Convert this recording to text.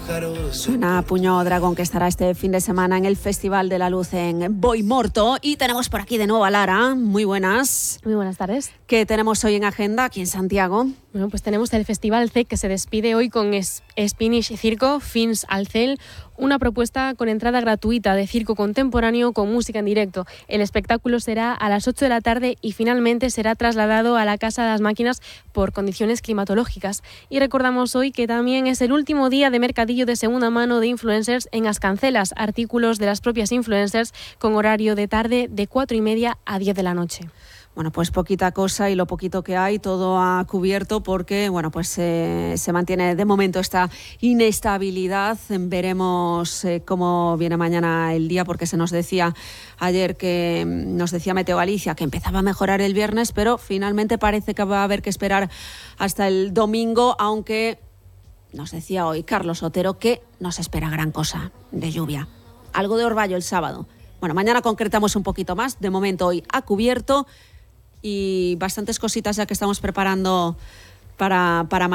Suena Puño Dragón, que estará este fin de semana en el Festival de la Luz en Boimorto. Y tenemos por aquí de nuevo a Lara. Muy buenas. Muy buenas tardes. ¿Qué tenemos hoy en agenda aquí en Santiago? Bueno, pues tenemos el Festival CEC, que se despide hoy con Spanish Circo, Fins al Cel, una propuesta con entrada gratuita de circo contemporáneo con música en directo. El espectáculo será a las 8 de la tarde y finalmente será trasladado a la Casa de las Máquinas por condiciones climatológicas. Y recordamos hoy que también es el último día de mercadillo de segunda mano de influencers en As Cancelas, artículos de las propias influencers con horario de tarde de 4:30 a 10 de la noche. Bueno, pues poquita cosa, y lo poquito que hay, todo ha cubierto, porque bueno, pues se mantiene de momento esta inestabilidad. Veremos cómo viene mañana el día, porque se nos decía ayer, que nos decía Meteo Galicia que empezaba a mejorar el viernes, pero finalmente parece que va a haber que esperar hasta el domingo, aunque nos decía hoy Carlos Otero que nos espera gran cosa de lluvia. Algo de orvallo el sábado. Bueno, mañana concretamos un poquito más. De momento hoy ha cubierto, y bastantes cositas ya que estamos preparando para mañana.